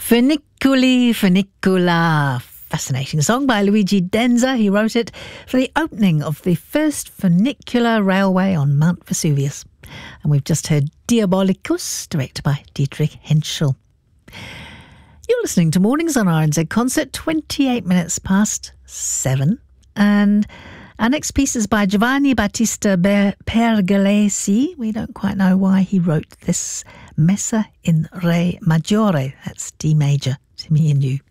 Funiculi Funicula. Fascinating song by Luigi Denza. He wrote it for the opening of the first funicular railway on Mount Vesuvius. And we've just heard Diabolicus, directed by Dietrich Henschel. You're listening to Mornings on RNZ Concert, 28 minutes past 7. And our next piece is by Giovanni Battista Pergolesi. We don't quite know why he wrote this. Messa in Re Maggiore. That's D major to me and you.